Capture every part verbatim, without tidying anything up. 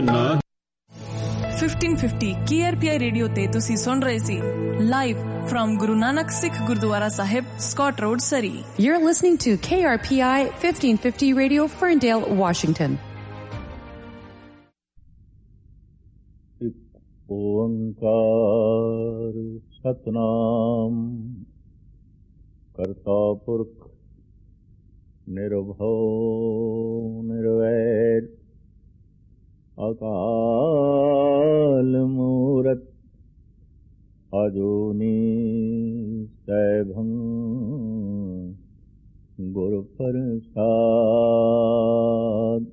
Fifteen fifty K R P ਆਈ radio ਤੇ ਤੁਸੀਂ ਸੁਣ ਰਹੇ ਸੀ live firm Guru Nanak Sikh Gurdwara Sahib, Scott road, Surrey. You're listening to K R P I fifteen fifty Radio, Ferndale, Washington. ਓੰਕਾਰ ਸਤਨਾਮ ਕਰਤਾ ਪੁਰਖ ਨਿਰਭਉ ਨਿਰਵੈਰ ਅਕਾਲ ਮੂਰਤ ਅਜੂਨੀ ਸੈਭੰ ਗੁਰ ਪ੍ਰਸਾਦ।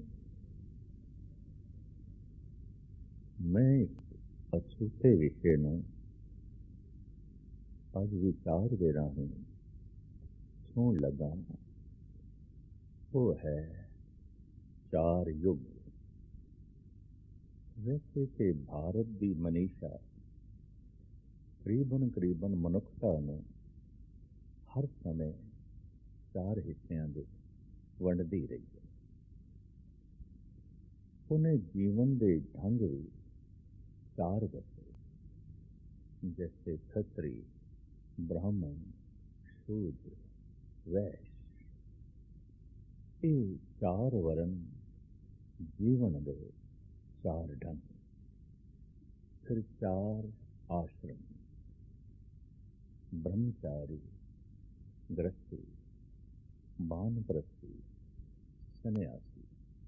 ਮੈਂ ਅਛੂਤੇ ਵਿਸ਼ੇ ਨੂੰ ਅੱਜ ਵਿਚਾਰ ਦੇ ਰਾਹੀਂ ਸੁਣ ਲੱਗਾ ਹਾਂ। ਉਹ ਹੈ ਚਾਰ ਯੁੱਗ। ਵੈਸੇ ਤੇ ਭਾਰਤ ਦੀ ਮਨੀਸ਼ਾ ਕਰੀਬਨ ਕਰੀਬਨ ਮਨੁੱਖਤਾ ਨੂੰ ਹਰ ਸਮੇਂ ਚਾਰ ਹਿੱਸਿਆਂ ਦੇ ਵੰਡਦੀ ਰਹੀ ਹੈ। ਉਹਨੇ ਜੀਵਨ ਦੇ ਢੰਗ ਵੀ ਚਾਰ ਦੱਸੇ, ਜੈਸੇ ਖੱਤਰੀ, ਬ੍ਰਾਹਮਣ, ਸ਼ੂਦਰ, ਵੈਸ਼। ਇਹ ਚਾਰ ਵਰਨ ਜੀਵਨ ਦੇ ਚਾਰ ਢੰਗ। ਫਿਰ ਚਾਰ ਆਸ਼ਰਮ, ਬ੍ਰਹਮਚਾਰੀ, ਗ੍ਰਸਤੀ, ਬਾਨਪ੍ਰਸਤੀ, ਸੰਨਿਆਸੀ।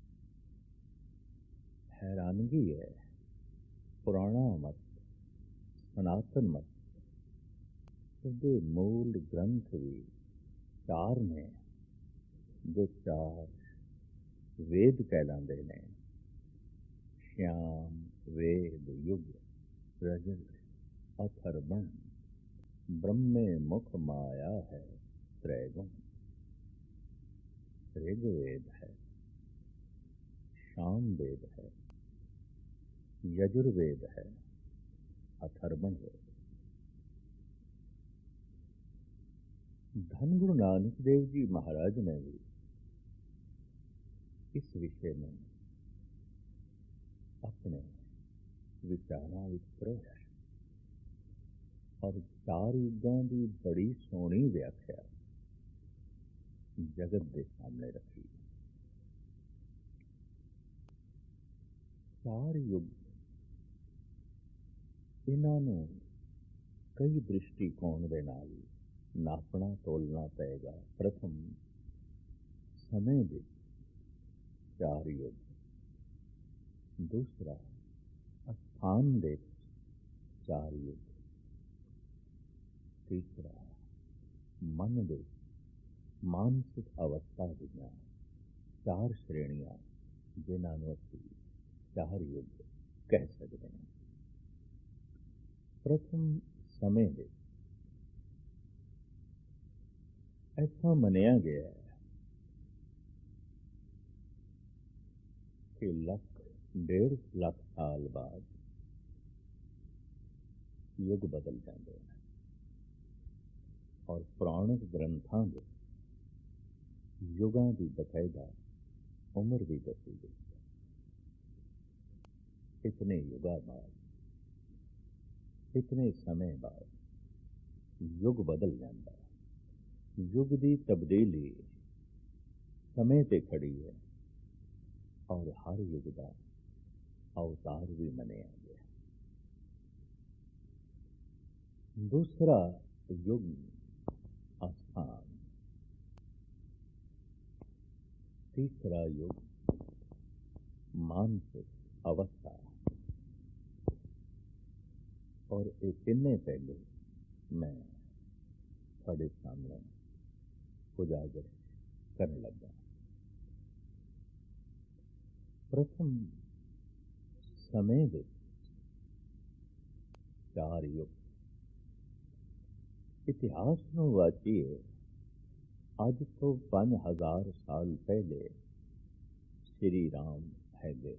ਹੈਰਾਨਗੀ ਹੈ, ਪੁਰਾਣਾ ਮਤ, ਸਨਾਤਨ ਮਤ, ਉਹਦੇ ਮੂਲ ਗ੍ਰੰਥ ਵੀ ਚਾਰ ਨੇ, ਜੋ ਚਾਰ ਵੇਦ ਕਹਿਲਾਂਦੇ ਨੇ। ਸ਼ਿਆਮ, ਵੇਦ, ਯੁਗ, ਰਜਤ, ਅਥਰਵਣ। ਬ੍ਰਹਮੇ ਮੁਖ ਮਾਇਆ ਹੈ ਤ੍ਰੈਗੁਣ। ਰਿਗਵੇਦ ਹੈ, ਸ਼ਾਮ ਵੇਦ ਹੈ, ਯਜੁਰਵੇਦ ਹੈ, ਅਥਰਵਣ ਵੇਦ। ਧੰਨ ਗੁਰੂ ਨਾਨਕ ਦੇਵ ਜੀ ਮਹਾਰਾਜ ਨੇ ਵੀ ਇਸ ਵਿਸ਼ੇ ਨੂੰ ਆਪਣੇ ਵਿਚਾਰਾਂ ਵਿੱਚ ਪਰੋਇਆ ਔਰ ਚਾਰ ਯੁੱਗਾਂ ਦੀ ਬੜੀ ਸੋਹਣੀ ਵਿਆਖਿਆ ਜਗਤ ਦੇ ਸਾਹਮਣੇ ਰੱਖੀ। ਚਾਰ ਯੁੱਗ, ਇਹਨਾਂ ਨੂੰ ਕਈ ਦ੍ਰਿਸ਼ਟੀਕੋਣ ਦੇ ਨਾਲ ਨਾਪਣਾ ਤੋਲਣਾ ਪਏਗਾ। ਪ੍ਰਥਮ ਸਮੇਂ ਦੇ ਚਾਰ ਯੁੱਗ, ਦੂਸਰਾ ਸਥਾਨ ਦੇ ਚਾਰ ਯੁੱਗ, ਤੀਸਰਾ ਮਨ ਦੇ ਮਾਨਸਿਕ ਅਵਸਥਾ ਦੀਆਂ ਚਾਰ ਸ਼੍ਰੇਣੀਆਂ, ਜਿਨ੍ਹਾਂ ਨੂੰ ਅਸੀਂ ਚਾਰ ਯੁੱਗ ਕਹਿ ਸਕਦੇ ਹਾਂ। ਪ੍ਰਥਮ ਸਮੇਂ ਦੇ, ਐਸਾ ਮੰਨਿਆ ਗਿਆ ਹੈ ਕਿ ਲੱਖ ਡੇਢ ਲੱਖ ਸਾਲ ਬਾਅਦ ਯੁੱਗ ਬਦਲ ਜਾਂਦੇ ਹਨ ਔਰ ਪੁਰਾਣਿਕ ਗ੍ਰੰਥਾਂ ਦੇ ਯੁੱਗਾਂ ਦੀ ਬਕਾਇਦਾ ਉਮਰ ਵੀ ਦੱਸੀ ਗਈ ਹੈ। ਇਤਨੇ ਯੁੱਗਾਂ ਬਾਅਦ, ਇਤਨੇ ਸਮੇਂ ਬਾਅਦ ਯੁੱਗ ਬਦਲ ਜਾਂਦਾ ਹੈ। ਯੁੱਗ ਦੀ ਤਬਦੀਲੀ ਸਮੇਂ ਤੇ ਖੜੀ ਹੈ ਔਰ ਹਰ ਯੁੱਗ ਦਾ ਅਵਤਾਰ ਵੀ ਮੰਨਿਆ ਗਿਆ। ਦੂਸਰਾ ਯੁੱਗ ਅਸਥਾਨ, ਤੀਸਰਾ ਯੁੱਗ ਮਾਨਸਿਕ ਅਵਸਥਾ। ਔਰ ਇਹ ਤਿੰਨੇ ਪਹਿਲੂ ਮੈਂ ਤੁਹਾਡੇ ਸਾਹਮਣੇ ਉਜਾਗਰ ਕਰਨ ਲੱਗਾ। ਪ੍ਰਥਮ ਸਮੇਂ ਦੇ ਚਾਰ ਯੁੱਗ। ਇਤਿਹਾਸ ਨੂੰ ਵਾਚੀਏ, ਅੱਜ ਤੋਂ ਪੰਜ ਹਜ਼ਾਰ ਸਾਲ ਪਹਿਲੇ ਸ਼੍ਰੀ ਰਾਮ ਹੈਗੇ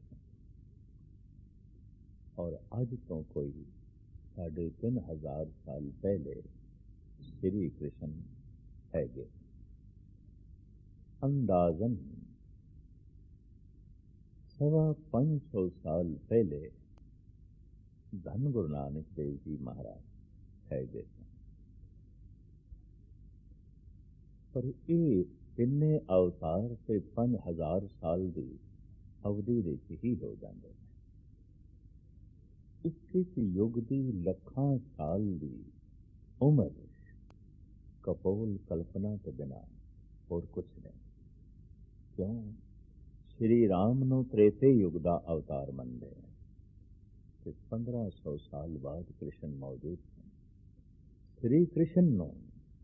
ਔਰ ਅੱਜ ਤੋਂ ਕੋਈ ਸਾਢੇ ਤਿੰਨ ਹਜ਼ਾਰ ਸਾਲ ਪਹਿਲੇ ਸ਼੍ਰੀ ਕ੍ਰਿਸ਼ਨ ਹੈਗੇ। ਅੰਦਾਜ਼ਨ सवा पाँच सौ साल पहले धन गुरु नानक देव जी महाराज है गए सन। पर ये तिन्ने अवतार से पांच हजार साल की अवधि विच ही हो जाते हैं। इस एक युग की लखां साल की उम्र कपोल कल्पना के बिना और कुछ नहीं। क्यों? श्री राम नूं त्रेते युग का अवतार मनते हैं ते पंद्रह सौ साल बाद कृष्ण मौजूद हैं। श्री कृष्ण नूं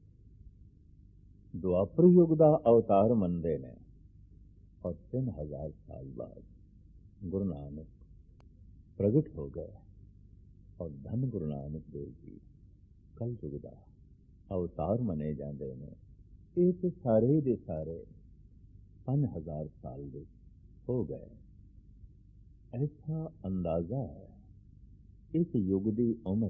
द्वापर युग का अवतार मनते हैं और तीन हजार साल बाद गुरु नानक प्रगट हो गए और धन गुरु नानक देव जी कल युग का अवतार मने जाते हैं। ये तो सारे दे सारे पांच हजार साल दे हो गए। ऐसा अंदाजा है इस युग की उम्र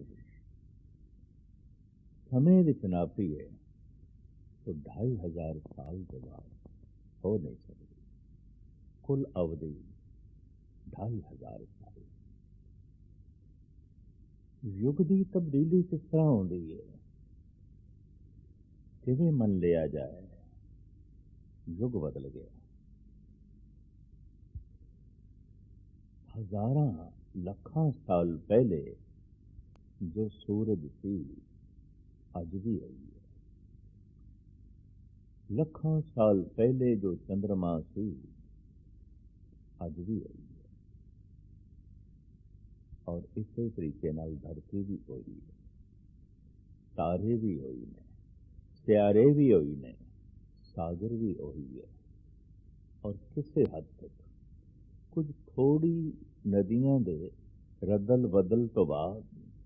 समय विच नापीए तो ढाई हजार साल के बाद हो नहीं सकती। कुल अवधि ढाई हजार साल। युग की तब्दीली किस तरह होती है, किवें मन लिया जाए? युग बदल गया। हजारां लखां साल पहले जो सूरज सी अज भी आई है। लखां साल पहले जो चंद्रमा सी अज भी आई है। और इसे तरीके नाल धरती भी होई है, तारे भी होई ने, सियारे भी होई ने, सागर भी होई है। और किसी हद तक कुछ थोड़ी नदियां दे रदल बदल तो बाद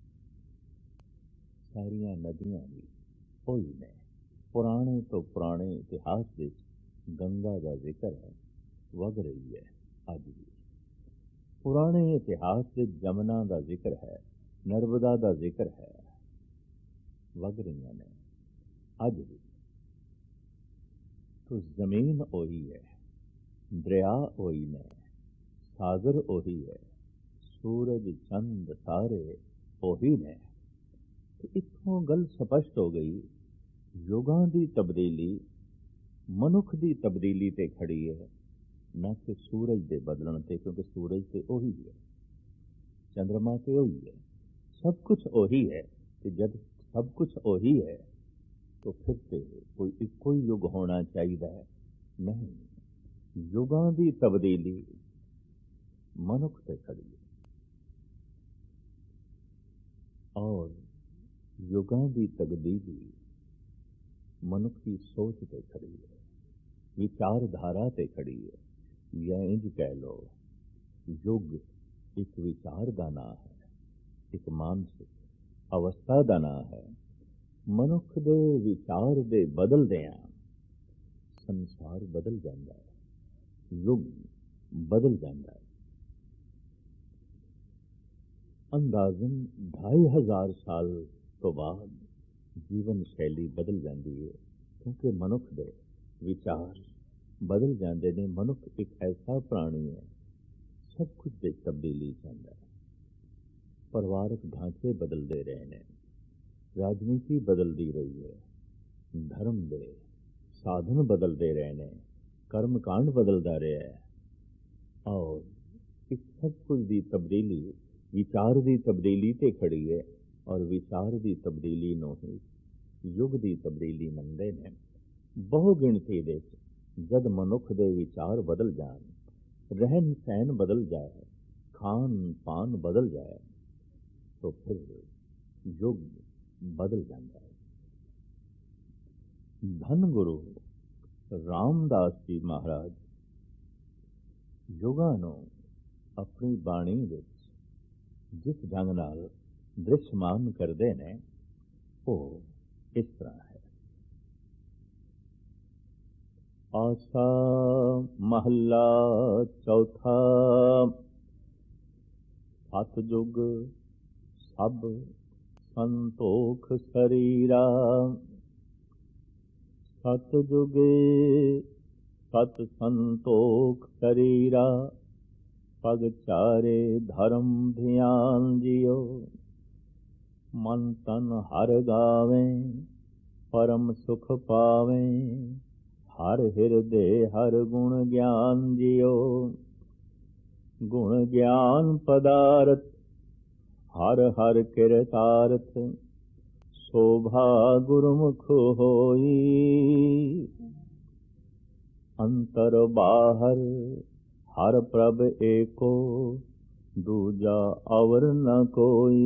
सारिया नदियां भी होई ने। पुराने तो पुराने इतिहास विच गंगा का जिक्र है, वग रही है अज भी। पुराने इतिहास से जमुना का जिक्र है, नर्मदा का जिक्र है, वग रही ने अज भी। तो जमीन ओही है, दरिया ओही ने, सागर ओही है, सूरज चंद तारे ओही ने। तो इत्थों गल स्पष्ट हो गई, युगां की तब्दीली मनुख की तब्दीली ते खड़ी है, न कि सूरज के बदलन से। क्योंकि सूरज तो ओही है, चंद्रमा तो ओही है, सब कुछ ओही है। तो जब सब कुछ ओही है तो फिर से कोई इको ही युग होना चाहिए? नहीं, युगां की तब्दीली मनुख से खड़ी है और युगां की तब्दीली मनुख की सोच से खड़ी है, विचारधारा से खड़ी है। या इंज कह लो, युग एक विचार का नाम है, एक मानसिक अवस्था का नाम है। मनुख दे विचार दे बदलदियां संसार बदल जाता है, युग बदल जाता है। अंदाजन ढाई हजार साल तो बाद जीवन शैली बदल जाती है, क्योंकि मनुख दे विचार बदल जाते हैं। मनुख एक ऐसा प्राणी है, सब कुछ दे तब्दीली चाहता है। परिवारक ढांचे बदलते रहे हैं, राजनीति बदलती रही है, धर्म दे साधन बदलते रहे हैं, कर्मकांड बदलता रहा है। और इस सब कुछ की तब्दीली विचार की तब्दीली ते खड़ी है। और विचार की तब्दीली नूं ही युग की तब्दीली मनते हैं। बहु गिणती दे जद मनुख दे विचार बदल जान, रहन सहन बदल जाए, खान पान बदल जाए, तो फिर युग बदल जाता है। धन गुरु रामदास जी महाराज युगां नूं अपनी बाणी विच जिस ढंग नाल दृश्यमान करते हैं, वो इस तरह है। आसा महला चौथा, सतजुग सब संतोख शरीरा। सतजुगे सत संतोख शरीरा, पग चारे धर्म ध्यान जियो, मन तन हर गावें परम सुख पावें, हर हृदय हर गुण ज्ञान जियो। गुण ज्ञान पदार्थ हर हर किरतार्थ, शोभा गुरुमुख होई। अंतर बाहर हर प्रभ एको, दूजा अवर न कोई।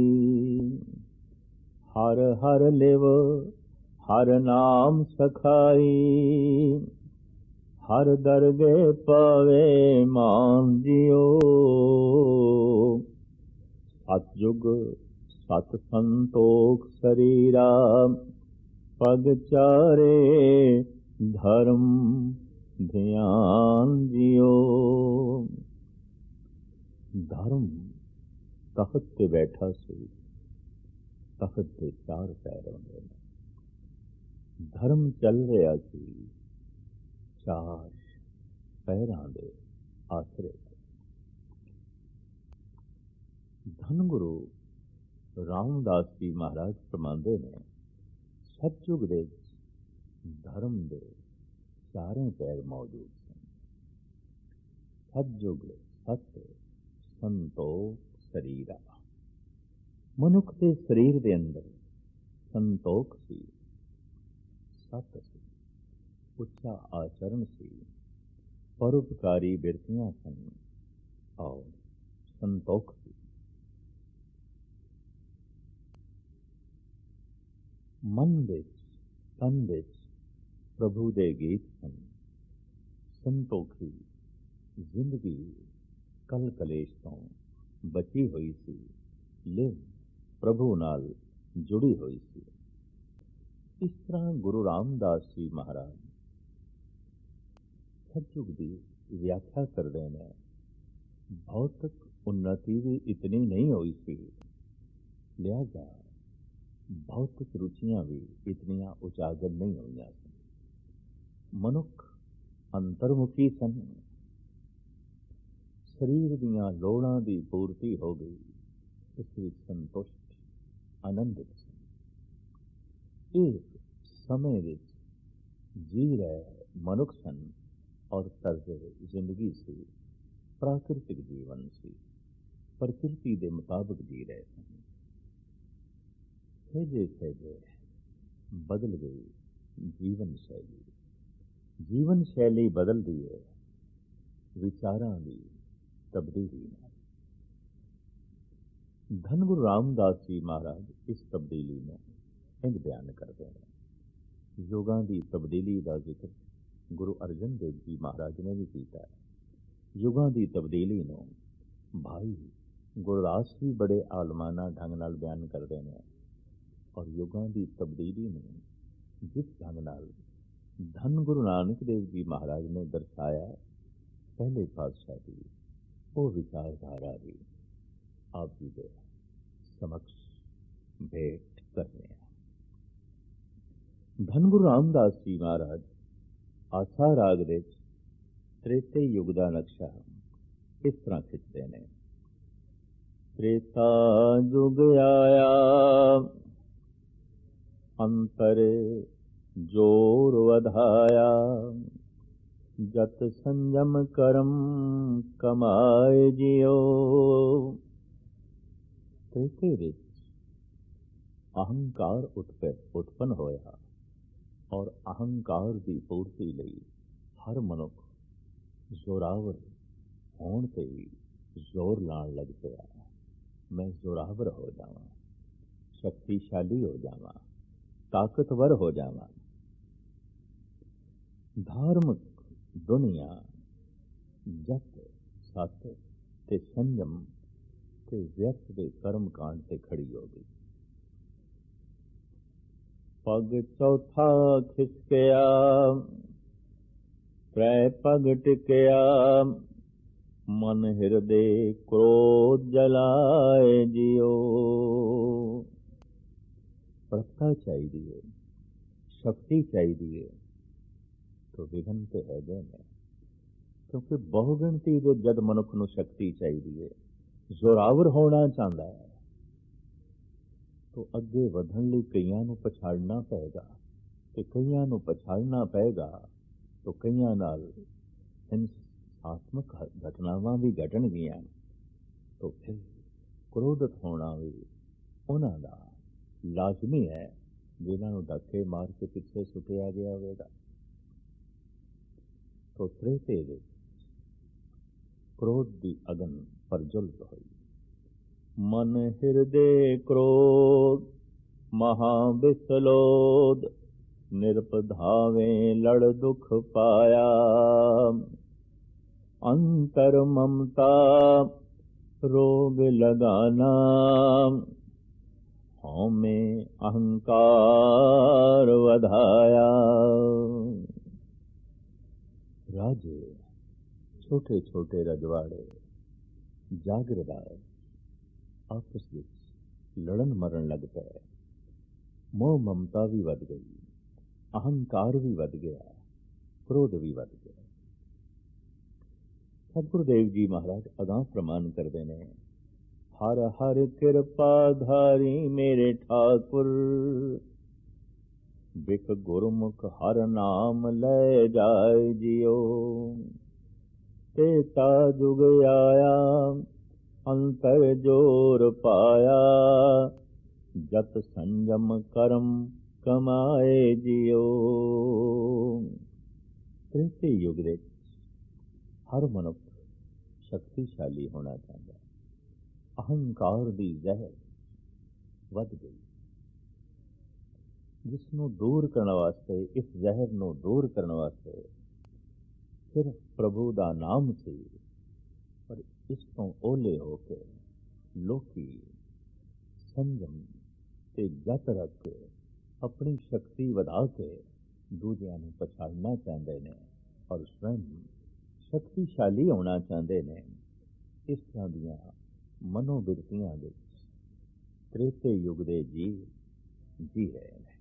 हर हर लिव हर नाम सखाई, हर दरगे पवे मान जियो। सतयुग सत संतोख शरीरा, पग चारे धर्म ध्यान जियो। धर्म तख्त ते बैठा सी, तख्त ते चार पैर होंदे ने। धर्म चल रहा सी चार पैरां दे आसरे। धन गुरु रामदास जी महाराज फरमांदे ने, सतयुग दे धर्म दे चारें पैर मौजूद सन। सतयुग सत संतोख शरीरा, मनुख के शरीर दे अंदर संतोख सी, सत सी, उच्चा आचरण सी, परोपकारी बिरतियां सन और संतोख सी। मन विच तन विच प्रभु दे गीत सन। संतोखी जिंदगी कल कलेश तो बची हुई सी, लिव प्रभु नाल जुड़ी हुई सी। इस तरह गुरु रामदास जी महाराज सतयुग की व्याख्या करते हैं। भौतिक उन्नति भी इतनी नहीं हुई सी, लिहाजा भौतिक रुचियां भी इतनियां उजागर नहीं हुई। मनुख अंतर्मुखी सन, शरीर दियां लोड़ां दी पूर्ति हो गई, इस विच संतुष्ट आनंदित सन। एक समय विच जी रहे मनुख सन और तर्ज जिंदगी सी प्राकृतिक जीवन सी, प्रकृति के मुताबिक जी रहे सन। सहजे सहजे बदल गई जीवन शैली। जीवन शैली बदल दी है विचारां दी तब्दीली नाल। धन गुरु रामदास जी महाराज इस तब्दीली में इंज बयान करते हैं। युगां दी तब्दीली का जिक्र गुरु अर्जन देव जी महाराज ने भी किया है। युगां दी तब्दीली नूं भाई गुरदास भी बड़े आलमाना ढंग नाल बयान करते हैं और युगां दी तब्दीली नूं जिस ढंग नाल धन गुरु नानक देव जी महाराज ने दर्शाया पहले पातशाह की वो विचारधारा भी आप जी के समक्ष भेंट करने हैं। धन गुरु रामदास जी महाराज आसा राग दे त्रेते युग का नक्शा इस तरह खिंचते हैं। त्रेता युग आया अंतर जोर वधाया, जत संयम करम कमाए जियो। त्रेते विच अहंकार उत्पन्न होया और अहंकार की पूर्ति लई हर मनुख जोरावर होण ते ही जोर लाण लग पिया। मैं जोरावर हो जावां, शक्तिशाली हो जावां, ताकतवर हो जावां। धार्मिक दुनिया जत सत ते संयम ते व्यर्थ दे कर्म कांड से खड़ी हो गई। पग चौथा खिसकया त्रै पग टिकया, मन हृदय क्रोध जलाए जियो। प्रथा चाहिए, शक्ति चाहिए तो विघन तो है गए हैं। ਕਿਉਂਕਿ ਬਹੁਗਿਣਤੀ ਦੇ ਜਦ ਮਨੁੱਖ ਨੂੰ ਸ਼ਕਤੀ ਚਾਹੀਦੀ ਹੈ, ਜ਼ੋਰਾਵਰ ਹੋਣਾ ਚਾਹੁੰਦਾ ਹੈ, ਤਾਂ ਅੱਗੇ ਵਧਣ ਲਈ ਕਈਆਂ ਨੂੰ ਪਛਾੜਨਾ ਪਏਗਾ, ਤੇ ਕਈਆਂ ਨੂੰ ਪਛਾੜਨਾ ਪਏਗਾ ਤਾਂ ਕਈਆਂ ਨਾਲ ਹਿੰਸਾਤਮਕ ਘਟਨਾਵਾਂ ਵੀ ਘਟਣਗੀਆਂ, ਤਾਂ ਫਿਰ ਕ੍ਰੋਧਿਤ ਹੋਣਾ ਵੀ ਉਹਨਾਂ ਦਾ ਲਾਜ਼ਮੀ ਹੈ, ਜਿਨ੍ਹਾਂ ਨੂੰ ਧੱਕੇ ਮਾਰ ਕੇ ਪਿੱਛੇ ਸੁੱਟਿਆ ਗਿਆ ਹੋਵੇਗਾ। ਤਾਂ ਤ੍ਰੇਤੇ ਵਿੱਚ ਕ੍ਰੋਧ ਦੀ ਅਗਨ ਪ੍ਰਜਵਲਿਤ ਹੋਈ। ਮਨ ਹਿਰਦੇ ਕ੍ਰੋਧ ਮਹਾ ਬਿਸਲੋਦ, ਨਿਰਪਧਾਵੇ ਲੜ ਦੁਖ ਪਾਇਆ। ਅੰਤਰ ਮਮਤਾ ਰੋਗ ਲਗਾਨਾ, ਹਉਮੈ ਅਹੰਕਾਰ ਵਧਾਇਆ। ਰਾਜੇ ਛੋਟੇ ਛੋਟੇ ਰਜਵਾੜੇ ਜਾਗੀਰਦਾਰ ਆਪਸ ਵਿੱਚ ਲੜਨ ਮਰਨ ਲੱਗ ਪਏ। ਮੋਹ ਮਮਤਾ ਵੀ ਵੱਧ ਗਈ, ਅਹੰਕਾਰ ਵੀ ਵੱਧ ਗਿਆ, ਕ੍ਰੋਧ ਵੀ ਵੱਧ ਗਿਆ। ਸਤਿਗੁਰੂ ਦੇਵ ਜੀ ਮਹਾਰਾਜ ਅਗਾਂਹ ਪ੍ਰਮਾਣ ਕਰਦੇ ਨੇ, ਹਰ ਹਰ ਕਿਰਪਾ ਧਾਰੀ ਮੇਰੇ ਠਾਕੁਰ, ਬਿਕ ਗੁਰਮੁਖ ਹਰ ਨਾਮ ਲੈ ਜਾਏ ਜਿਉ। ਤੇਤਾ ਜੁਗ ਆਇਆ ਅੰਤਰ ਜੋਰ ਪਾਇਆ, ਜਤ ਸੰਜਮ ਕਰਮ ਕਮਾਏ ਜਿਉ। ਤ੍ਰੇਤੇ ਯੁਗ ਦੇ ਹਰ ਮਨੁੱਖ ਸ਼ਕਤੀਸ਼ਾਲੀ ਹੋਣਾ ਚਾਹੁੰਦਾ। ਅਹੰਕਾਰ ਦੀ ਜ਼ਹਿਰ ਵੱਧ ਗਈ, ਜਿਸ ਨੂੰ ਦੂਰ ਕਰਨ ਵਾਸਤੇ, ਇਸ ਜ਼ਹਿਰ ਨੂੰ ਦੂਰ ਕਰਨ ਵਾਸਤੇ ਸਿਰਫ ਪ੍ਰਭੂ ਦਾ ਨਾਮ ਸੀ। ਪਰ ਇਸ ਤੋਂ ਓਲੇ ਹੋ ਕੇ ਲੋਕੀ ਸੰਜਮ ਤੇ ਜਤ ਰੱਖ ਕੇ ਆਪਣੀ ਸ਼ਕਤੀ ਵਧਾ ਕੇ ਦੂਜਿਆਂ ਨੂੰ ਪਛਾੜਨਾ ਚਾਹੁੰਦੇ ਨੇ ਔਰ ਸਵੈਂ ਸ਼ਕਤੀਸ਼ਾਲੀ ਹੋਣਾ ਚਾਹੁੰਦੇ ਨੇ। ਇਸ ਤਰ੍ਹਾਂ ਦੀਆਂ ਮਨੋਬਿਰਤੀਆਂ ਵਿੱਚ ਤ੍ਰੇਤੇ ਯੁਗ ਦੇ ਜੀ ਜੀ ਰਹੇ ਨੇ।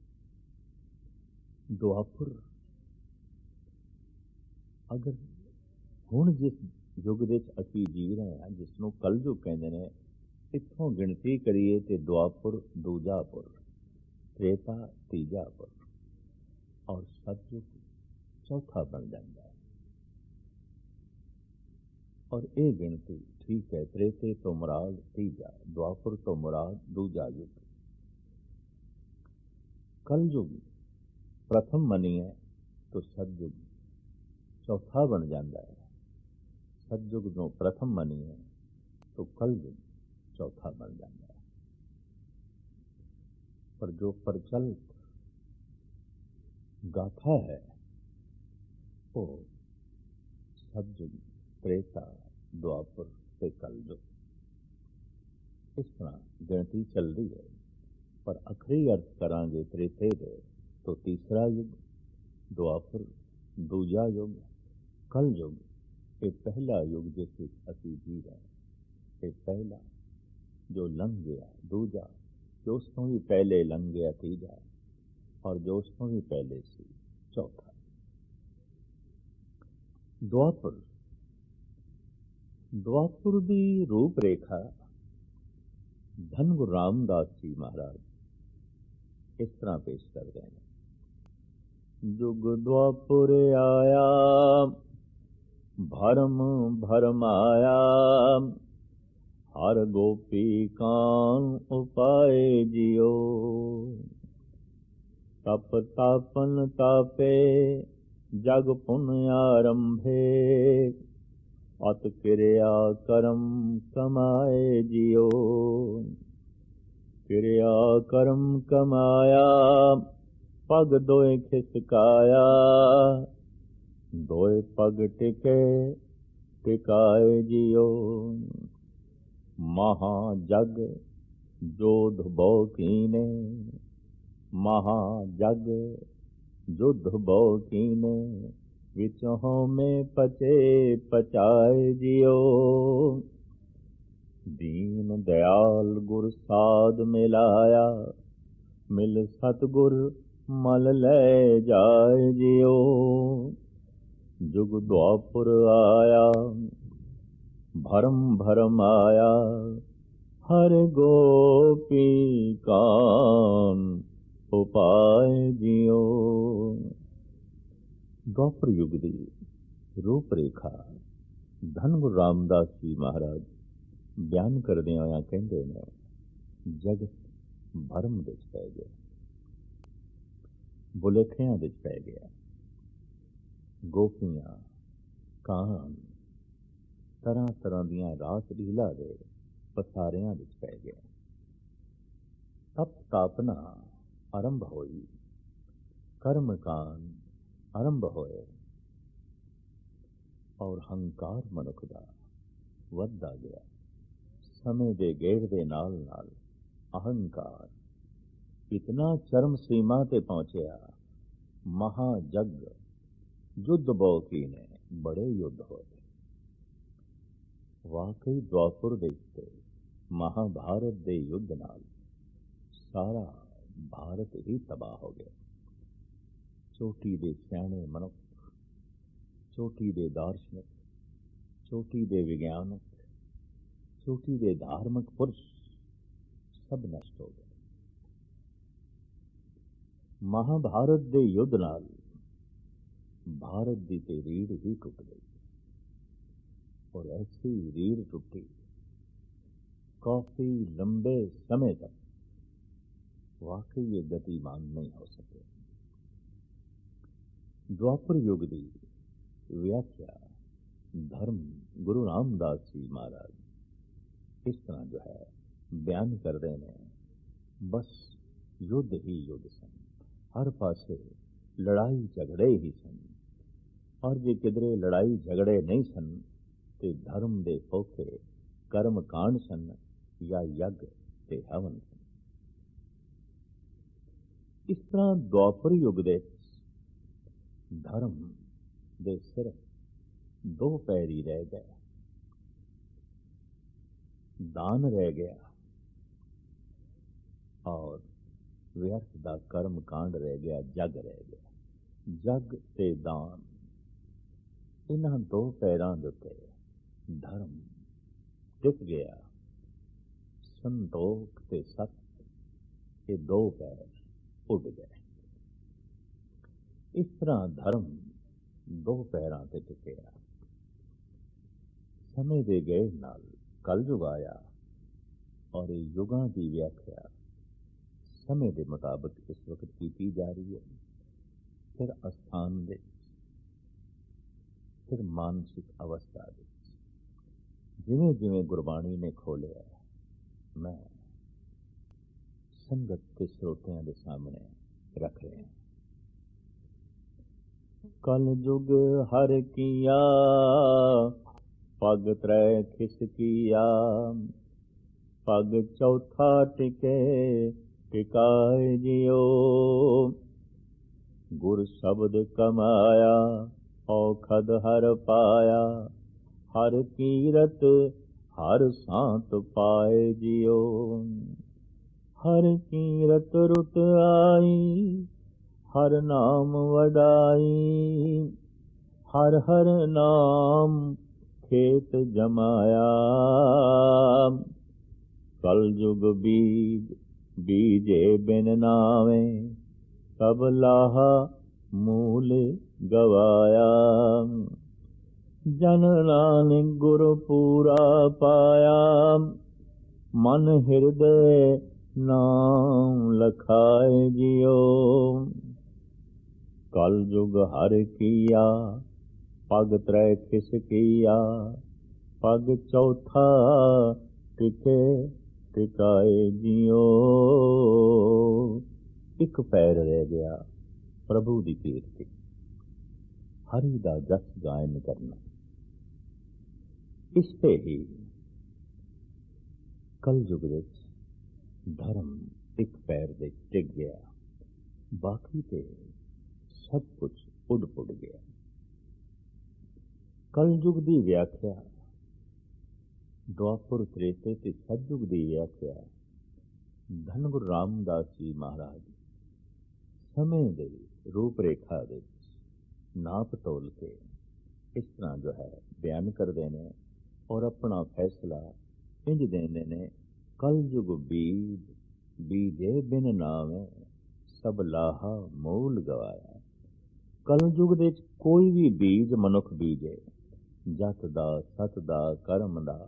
ਦੁਆਪੁਰ, ਅਗਰ ਹੁਣ ਜਿਸ ਯੁੱਗ ਵਿੱਚ ਅਸੀਂ ਜੀ ਰਹੇ ਹਾਂ, ਜਿਸ ਨੂੰ ਕਲਯੁਗ ਕਹਿੰਦੇ ਨੇ, ਇੱਥੋਂ ਗਿਣਤੀ ਕਰੀਏ ਤੇ ਦੁਆਪੁਰ ਦੂਜਾ ਪੁਰ, ਤ੍ਰੇਤਾ ਤੀਜਾ ਪੁਰ ਔਰ ਸਤਯੁਗ ਚੌਥਾ ਬਣ ਜਾਂਦਾ ਹੈ। ਔਰ ਇਹ ਗਿਣਤੀ ਠੀਕ ਹੈ, ਤ੍ਰੇਤੇ ਤੋਂ ਮੁਰਾਦ ਤੀਜਾ, ਦੁਆਪੁਰ ਤੋਂ ਮੁਰਾਦ ਦੂਜਾ ਯੁੱਗ। ਕਲਯੁਗ ਪ੍ਰਥਮ ਮੰਨੀਏ ਤਾਂ ਸਤਯੁਗ ਚੌਥਾ ਬਣ ਜਾਂਦਾ ਹੈ। ਸਤਯੁਗ ਨੂੰ ਪ੍ਰਥਮ ਮੰਨੀਏ ਤਾਂ ਕਲਯੁਗ ਚੌਥਾ ਬਣ ਜਾਂਦਾ ਹੈ। ਪਰ ਜੋ ਪ੍ਰਚਲਿਤ ਗਾਥਾ ਹੈ ਉਹ ਸਤਯੁਗ, ਤ੍ਰੇਤਾ, ਦੁਆਪੁਰ ਤੇ ਕਲਯੁਗ, ਇਸ ਤਰ੍ਹਾਂ ਗਿਣਤੀ ਚੱਲਦੀ ਹੈ। ਪਰ ਅਖਰੀ ਅਰਥ ਕਰਾਂਗੇ ਤ੍ਰੇਤੇ ਦੇ ਤਾਂ ਤੀਸਰਾ ਯੁੱਗ, ਦੁਆਪੁਰ ਦੂਜਾ ਯੁੱਗ, ਕਲਯੁਗ ਇਹ ਪਹਿਲਾ ਯੁੱਗ ਜਿਸ ਵਿੱਚ ਅਸੀਂ ਜੀ ਰਹੇ। ਇਹ ਪਹਿਲਾ ਜੋ ਲੰਘ ਗਿਆ, ਦੂਜਾ ਜੋ ਉਸ ਤੋਂ ਵੀ ਪਹਿਲੇ ਲੰਘ ਗਿਆ, ਤੀਜਾ, ਔਰ ਜੋ ਉਸ ਤੋਂ ਵੀ ਪਹਿਲੇ ਸੀ ਚੌਥਾ। ਦੁਆਪੁਰ, ਦੁਆਪੁਰ ਦੀ ਰੂਪ ਰੇਖਾ ਧੰਨ ਗੁਰੂ ਰਾਮਦਾਸ ਜੀ ਮਹਾਰਾਜ ਇਸ ਤਰ੍ਹਾਂ ਪੇਸ਼ ਕਰਦੇ ਨੇ। ਜੁਗ ਦੁਆਪੁਰ ਆਇਆ ਭਰਮ ਭਰਮਾਇਆ, ਹਰ ਗੋਪੀ ਕਾਨ ਉਪਾਏ ਜਿਉ। ਤਪ ਤਾਪਨ ਤਾਪੇ ਜਗ ਪੁਨ ਆਰੰਭੇ, ਅਤ ਕਿਰਿਆ ਕਰਮ ਕਮਾਏ ਜਿਉ। ਕਿਰਿਆ ਕਰਮ ਕਮਾਇਆ ਪਗ ਦੋਏ ਖਿਸਕਾਇਆ, ਦੋਏ ਪਗ ਟਿਕੇ ਟਿਕਾਏ ਜਿਉ। ਮਹਾ ਜਗ ਜੋਧ ਬਹੁ ਕੀਨੇ, ਮਹਾ ਜਗ ਜੁਧ ਬਹੁ ਕੀਨੇ, ਵਿੱਚ ਹਉਮੈ ਪਚੇ ਪਚਾਏ ਜਿਉ। ਦੀਨ ਦਿਆਲ ਗੁਰ ਸਾਧ ਮਿਲਾਇਆ, ਮਿਲ ਸਤਿਗੁਰ ਮਲ ਲੈ ਜਾਏ ਜਿਉ। जुग द्वापुर आया, भरम भरम आया, हर गोपी कान उपाय जियो। द्वापर युग दी रूप रेखा धन गुरु रामदास जी महाराज ਬਿਆਨ ਕਰਦੇ ਹੋਇਆ ਕਹਿੰਦੇ ਨੇ, ਜਗਤ ਭਰਮ ਵਿੱਚ ਪੈ ਗਿਆ, ਬੁਲੇਖਿਆਂ ਵਿੱਚ ਪੈ ਗਿਆ, ਗੋਪੀਆਂ ਕਾਨ ਤਰ੍ਹਾਂ ਤਰ੍ਹਾਂ ਦੀਆਂ ਰਾਸ ਲੀਲਾ ਦੇ ਪਸਾਰਿਆਂ ਵਿੱਚ ਪੈ ਗਿਆ। ਤਪ ਤਾਪਨਾ ਆਰੰਭ ਹੋਈ, ਕਰਮ ਕਾਂਡ ਆਰੰਭ ਹੋਏ, ਔਰ ਹੰਕਾਰ ਮਨੁੱਖ ਦਾ ਵੱਧਦਾ ਗਿਆ। ਸਮੇਂ ਦੇ ਗੇੜ ਦੇ ਨਾਲ ਨਾਲ ਅਹੰਕਾਰ ਇਤਨਾ ਚਰਮ ਸੀਮਾ ਤੇ ਪਹੁੰਚਿਆ, ਮਹਾਜਗ ਯੁੱਧ ਬਹੁ ਕੀਨੇ, ਬੜੇ ਯੁੱਧ ਹੋਏ। ਵਾਕਈ ਦੁਆਪੁਰ ਦੇ ਉੱਤੇ ਮਹਾਭਾਰਤ ਦੇ ਯੁੱਧ ਨਾਲ ਸਾਰਾ ਭਾਰਤ ਹੀ ਤਬਾਹ ਹੋ ਗਿਆ। ਚੋਟੀ ਦੇ ਸਿਆਣੇ ਮਨੁੱਖ, ਚੋਟੀ ਦੇ ਦਾਰਸ਼ਨਿਕ, ਚੋਟੀ ਦੇ ਵਿਗਿਆਨਕ, ਚੋਟੀ ਦੇ ਧਾਰਮਿਕ ਪੁਰਸ਼ ਸਭ ਨਸ਼ਟ ਹੋ ਗਏ। ਮਹਾਭਾਰਤ ਦੇ ਯੁੱਧ ਨਾਲ ਭਾਰਤ ਦੀ ਤੇ ਰੀੜ ਹੀ ਟੁੱਟ ਗਈ, ਔਰ ਐਸੀ ਰੀੜ ਟੁੱਟੀ ਕਾਫੀ ਲੰਬੇ ਸਮੇਂ ਤੱਕ ਵਾਕਈ ਇਹ ਗਤੀਮਾਨ ਨਹੀਂ ਹੋ ਸਕੇ। ਦੁਆਪਰ ਯੁੱਗ ਦੀ ਵਿਆਖਿਆ ਧਰਮ ਗੁਰੂ ਰਾਮਦਾਸ ਜੀ ਮਹਾਰਾਜ ਇਸ ਤਰ੍ਹਾਂ ਜੋ ਹੈ ਬਿਆਨ ਕਰਦੇ ਨੇ, ਬਸ ਯੁੱਧ ਹੀ ਯੁੱਧ ਸਨ, ਹਰ ਪਾਸੇ ਲੜਾਈ ਝਗੜੇ ਹੀ ਸਨ, ਔਰ ਜੇ ਕਿਧਰੇ ਲੜਾਈ ਝਗੜੇ ਨਹੀਂ ਸਨ ਤੇ ਧਰਮ ਦੇ ਫੋਕੇ ਕਰਮ ਕਾਂਡ ਸਨ ਜਾਂ ਯੱਗ ਤੇ ਹਵਨ ਸਨ। ਇਸ ਤਰ੍ਹਾਂ ਦੁਆਪਰ ਯੁੱਗ ਦੇ ਧਰਮ ਦੇ ਸਿਰਫ ਦੋ ਪੈਰ ਹੀ ਰਹਿ ਗਏ, ਦਾਨ ਰਹਿ ਗਿਆ ਔਰ ਵਿਅਰਥ ਦਾ ਕਰਮ ਕਾਂਡ ਰਹਿ ਗਿਆ, ਜਗ ਰਹਿ ਗਿਆ। ਜਗ ਤੇ ਦਾਨ, ਇਹਨਾਂ ਦੋ ਪੈਰਾਂ ਦੇ ਉੱਤੇ ਧਰਮ ਟਿਕ ਗਿਆ। ਸੰਤੋਖ ਤੇ ਸਤ, ਇਹ ਦੋ ਪੈਰ ਉੱਡ ਗਏ। ਇਸ ਤਰ੍ਹਾਂ ਧਰਮ ਦੋ ਪੈਰਾਂ ਤੇ ਟਿਕਿਆ। ਸਮੇਂ ਦੇ ਗੇੜ ਨਾਲ ਕਲਯੁਗ ਆਇਆ, ਔਰ ਇਹ ਯੁਗਾਂ ਦੀ ਵਿਆਖਿਆ ਸਮੇਂ ਦੇ ਮੁਤਾਬਕ ਇਸ ਵਕਤ ਕੀਤੀ ਜਾ ਰਹੀ ਹੈ। ਫਿਰ ਅਸਥਾਨ ਦੇ, ਫਿਰ ਮਾਨਸਿਕ ਅਵਸਥਾ ਦੇ, ਜਿਵੇਂ ਜਿਵੇਂ ਗੁਰਬਾਣੀ ਨੇ ਖੋਲਿਆ, ਮੈਂ ਸੰਗਤ ਤੇ ਸਰੋਤਿਆਂ ਦੇ ਸਾਹਮਣੇ ਰੱਖ ਰਿਹਾ। ਕਲ ਜੁਗ ਹਰ ਕੀਆ, ਪਗ ਤ੍ਰੈ ਖਿਸ ਕੀਆ, ਪਗ ਚੌਥਾ ਟਿਕੇ ਟਿਕਾਏ ਜਿਉ। ਗੁਰ ਸ਼ਬਦ ਕਮਾਇਆ, ਔਖਦ ਹਰ ਪਾਇਆ, ਹਰ ਕੀਰਤ ਹਰ ਸਾਂਤ ਪਾਏ ਜਿਉ। ਹਰ ਕੀਰਤ ਰੁਤ ਆਈ, ਹਰ ਨਾਮ ਵਡਾਈ, ਹਰ ਹਰ ਨਾਮ ਖੇਤ ਜਮਾਇਆ। ਕਲ ਜੁਗ ਬੀਜ ਬੀਜੇ ਬਿਨ ਨਾਵੇ, ਕਬ ਲਾਹਾ ਮੂਲ ਗਵਾਇਆ। ਜਨ ਨਾਨਕ ਗੁਰ ਪੂਰਾ ਪਾਇਆ, ਮਨ ਹਿਰਦੇ ਨਾਮ ਲਖਾਏ ਜਿਉ। ਕਲ ਜੁਗ ਹਰ ਕੀਆ, ਪਗ ਤ੍ਰੈ ਖਿਸ ਕੀਆ, ਪਗ ਚੌਥਾ ਟਿਕੇ ਟਿਕਾਏ ਜਿਉ। ਇੱਕ ਪੈਰ ਰਹਿ ਗਿਆ, ਪ੍ਰਭੂ ਦੀ ਕੀਰਤੀ, ਹਰੀ ਦਾ ਜਸ ਗਾਇਨ ਕਰਨਾ। ਇਸ ਤੇ ਹੀ ਕਲ ਯੁਗ ਵਿੱਚ ਧਰਮ ਇੱਕ ਪੈਰ ਦੇ ਟਿਕ ਗਿਆ, ਬਾਕੀ ਤੇ ਸਭ ਕੁਝ ਉੱਡ ਪੁੱਡ ਗਿਆ। ਕਲ ਯੁਗ ਦੀ ਵਿਆਖਿਆ, ਦੁਆਪੁਰ ਤ੍ਰੇਤੇ ਤੇ ਸਤਯੁਗ ਦੀ ਵਿਆਖਿਆ ਧੰਨ ਗੁਰੂ ਰਾਮਦਾਸ ਜੀ ਮਹਾਰਾਜ ਸਮੇਂ ਦੇ ਰੂਪ ਰੇਖਾ ਵਿੱਚ ਨਾਪ ਤੋਲ ਕੇ इस तरह जो है बयान करते हैं और अपना फैसला इंज देंदे ने, कल जुग बीज बीजे बिन नावे सब लाहा मूल गवाया। कल जुग दे कोई भी बीज मनुख बीजे, जत दा सत दा करम दा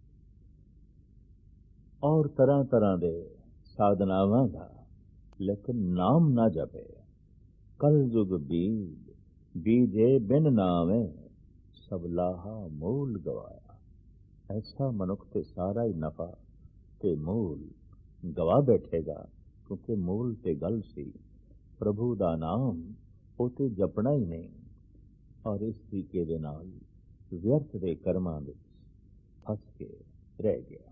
और तरह तरह दे साधनावां दा, लेकिन नाम ना जपे। कल जुग बीज बीजे बिन नावे सब लाहा मूल गवाया। ऐसा मनुख ते सारा ही नफा ते मूल गवा बैठेगा, क्योंकि मूल ते गल सी प्रभु दा नाम उते जपना ही नहीं, और इस तरीके दे नाल व्यर्थ दे कर्मां विच फस के रह गया।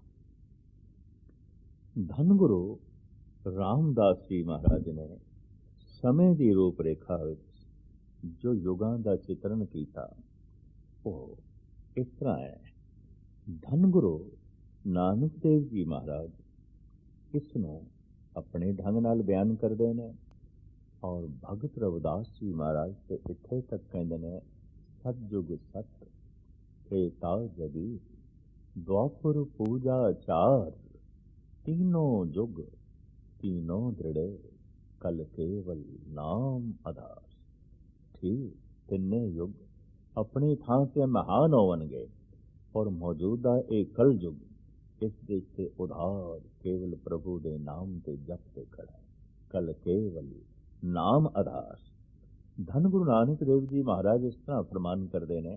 धन गुरु रामदास जी महाराज ने समय की रूप रेखा विच जो युगां दा चित्रण किया वो इस तरह है। धन गुरु नानक देव जी महाराज इसनों अपने ढंग नाल बयान करते हैं, और भगत रविदास जी महाराज से इत्थे तक कहते हैं, सतयुग सत त्रेता जगी द्वापर पूजा चार, तीनों जुग तीनों दृढ़े कल केवल नाम आधार। ठीक तिन्ने युग अपनी थां से महान होवनगे, और मौजूदा एक कल युग इस देश से उधार केवल प्रभु दे नाम ते जप ते खड़ा है। कल केवल नाम आधार। धन गुरु नानक देव जी महाराज इस तरह फरमान करते हैं,